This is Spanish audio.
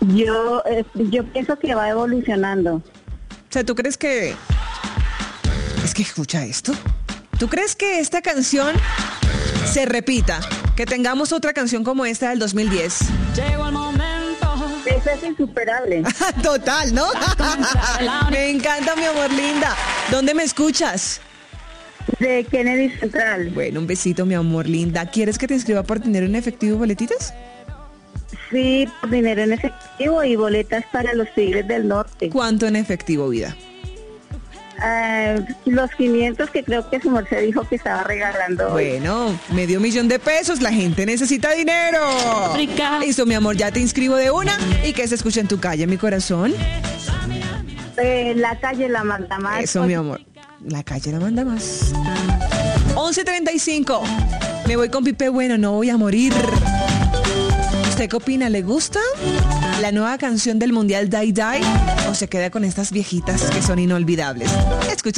Yo pienso que va evolucionando. O sea, ¿tú crees que... Es que escucha esto. ¿Tú crees que esta canción se repita? Que tengamos otra canción como esta del 2010. Llegó el momento. Eso es insuperable. Total, ¿no? Me encanta, mi amor linda. ¿Dónde me escuchas? De Kennedy Central. Bueno, un besito, mi amor linda. ¿Quieres que te inscriba por dinero en efectivo y boletitas? Sí, por dinero en efectivo y boletas para los Tigres del Norte. ¿Cuánto en efectivo, vida? Los 500 que creo que su merced dijo que estaba regalando hoy. Bueno, $500,000. La gente necesita dinero. Listo, mi amor, ya te inscribo de una. Y que se escuche en tu calle, mi corazón. La calle la manda más. Eso, mi amor. La calle la manda más. 11:35. Me voy con Pipe Bueno, no voy a morir. ¿Usted qué opina? ¿Le gusta la nueva canción del Mundial Die Die? ¿O se queda con estas viejitas que son inolvidables? Escucha.